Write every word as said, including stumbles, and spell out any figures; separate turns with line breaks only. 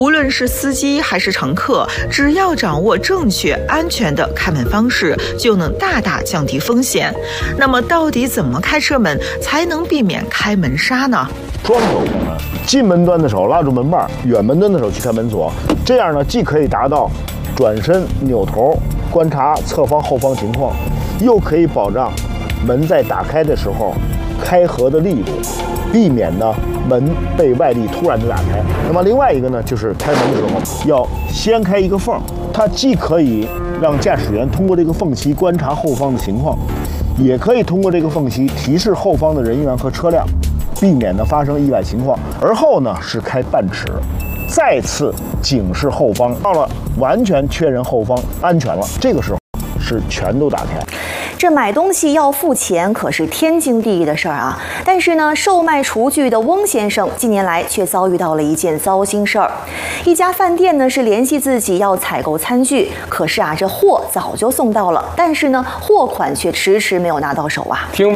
无论是司机还是乘客，只要掌握正确、安全的开门方式，就能大大降低风险。那么，到底怎么开车门才能避免开门杀呢？
双手开门，进门端的手拉住门把，远门端的手去开门锁。这样呢，既可以达到转身、扭头观察侧方、后方情况，又可以保障门在打开的时候开合的力度，避免呢门被外力突然的打开。那么另外一个呢，就是开门的时候要先开一个缝，它既可以让驾驶员通过这个缝隙观察后方的情况，也可以通过这个缝隙提示后方的人员和车辆，避免呢发生意外情况。而后呢是开半尺，再次警示后方，到了完全确认后方安全了，这个时候是全都打开。
这买东西要付钱可是天经地义的事儿啊，但是呢，售卖厨具的翁先生近年来却遭遇到了一件糟心事儿。一家饭店呢是联系自己要采购餐具，可是啊，这货早就送到了，但是呢，货款却迟迟没有拿到手啊。
听。